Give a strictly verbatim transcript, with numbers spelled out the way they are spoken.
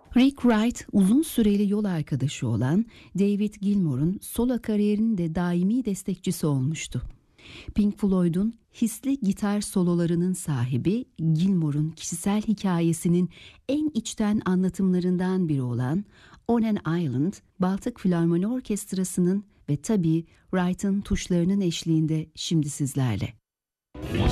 Rick Wright uzun süreli yol arkadaşı olan David Gilmour'un solo kariyerinin de daimi destekçisi olmuştu. Pink Floyd'un hisli gitar sololarının sahibi, Gilmour'un kişisel hikayesinin en içten anlatımlarından biri olan On an Island, Baltık Filarmoni Orkestrası'nın ve tabii Wright'ın tuşlarının eşliğinde şimdi sizlerle.